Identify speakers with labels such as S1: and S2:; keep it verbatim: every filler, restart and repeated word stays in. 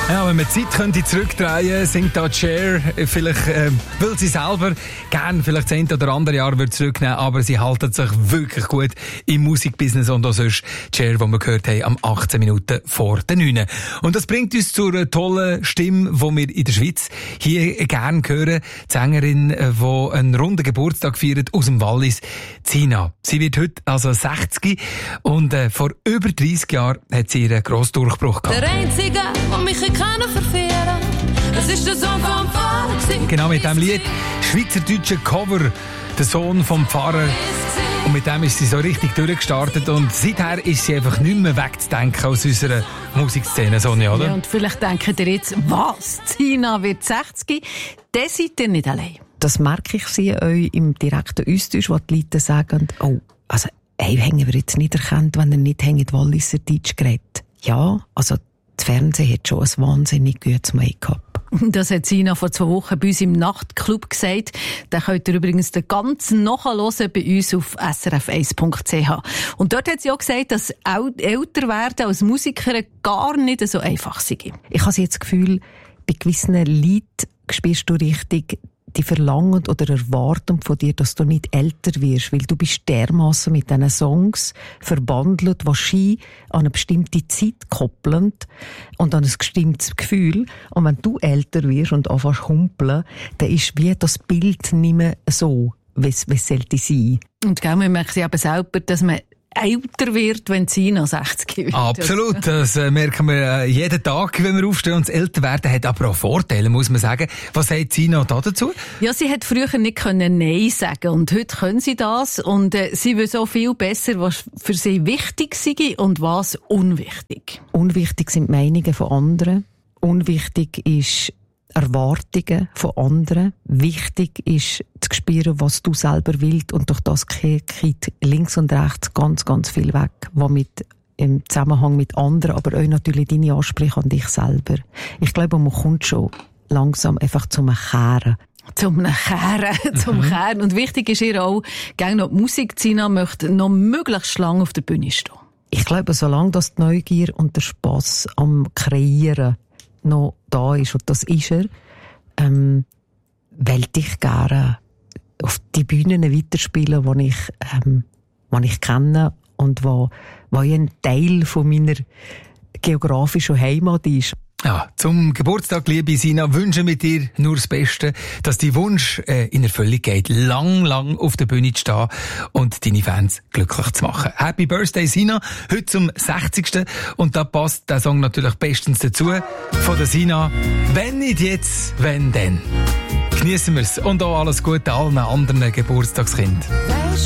S1: Ja, wenn man die Zeit könnte zurückdrehen, singt da Cher, vielleicht äh, will sie selber gerne vielleicht das eine oder andere Jahr würde zurücknehmen, aber sie halten sich wirklich gut im Musikbusiness und auch sonst Cher, die wir gehört haben, am achtzehn Minuten vor der neun. Und das bringt uns zu einer tollen Stimme, die wir in der Schweiz hier gerne hören. Die Sängerin, die einen runden Geburtstag feiert aus dem Wallis, Zina. Sie wird heute also sechzig und äh, vor über dreissig Jahren hat sie ihren grossen Durchbruch gehabt.
S2: Der Einzige, der mich keiner verfehlen, das ist der Sohn vom Pfarrer.
S1: Genau, mit diesem Lied, schweizerdeutsche Cover, der Sohn vom Pfarrer. Und mit dem ist sie so richtig durchgestartet und seither ist sie einfach nicht mehr wegzudenken aus unserer Musikszene, Sonja, oder?
S3: Ja, und vielleicht denkt ihr jetzt, was? Zina wird sechzig? Dann seid ihr nicht allein.
S4: Das merke ich sie euch im direkten Austausch, wo die Leute sagen, oh, also, ey, hängen wir jetzt nicht erkannt, wenn er nicht hängt, Walliser Deutsch geredet. Ja, also, das Fernsehen hat schon ein wahnsinnig gutes Make-up.
S3: Das hat Zina vor zwei Wochen bei uns im Nachtclub gesagt. Den könnt ihr übrigens den ganzen nachhören bei uns auf s r f eins punkt c h. Und dort hat sie auch gesagt, dass älter werden als Musikerin gar nicht so einfach sei.
S4: Ich habe jetzt das Gefühl, bei gewissen Liedern spürst du richtig die Verlangen oder Erwartung von dir, dass du nicht älter wirst, weil du bist dermassen mit diesen Songs verbandelt, die Ski an eine bestimmte Zeit koppeln und an ein bestimmtes Gefühl. Und wenn du älter wirst und anfängst humpeln, dann ist wie das Bild nicht mehr so, wie es sollte sein.
S3: Und gell, man merkt ja aber selber, dass man älter wird, wenn Zina sechzig wird.
S1: Absolut, das äh, merken wir äh, jeden Tag, wenn wir aufstehen. Und das Älterwerden hat aber auch Vorteile, muss man sagen. Was sagt Zina da dazu?
S3: Ja, sie hat früher nicht können Nein sagen und heute können sie das. Und äh, sie weiß auch viel besser, was für sie wichtig sei und was unwichtig.
S4: Unwichtig sind Meinungen von anderen. Unwichtig ist Erwartungen von anderen. Wichtig ist zu spüren, was du selber willst, und durch das geht links und rechts ganz, ganz viel weg, was mit im Zusammenhang mit anderen, aber auch natürlich deine Ansprüche an dich selber. Ich glaube, man kommt schon langsam einfach zum Kehren.
S3: Zum Kehren, zum
S4: Mhm.
S3: Kehren. Und wichtig ist ihr auch, gegen noch die Musik, Zina möchte noch möglichst lange auf der Bühne stehen.
S4: Ich glaube, solange das die Neugier und der Spass am Kreieren noch da ist, und das ist er, ähm, wollte ich gerne auf die Bühnen weiterspielen, die ich, ähm, die ich kenne und wo, wo ein Teil von meiner geografischen Heimat ist.
S1: Ja, zum Geburtstag, liebe Sina, wünschen wir dir nur das Beste, dass dein Wunsch äh, in Erfüllung geht, lang, lang auf der Bühne zu stehen und deine Fans glücklich zu machen. Happy Birthday, Sina, heute zum sechzigsten Und da passt der Song natürlich bestens dazu, von der Sina. Wenn nicht jetzt, wenn denn. Geniessen wir's und auch alles Gute allen anderen Geburtstagskindern.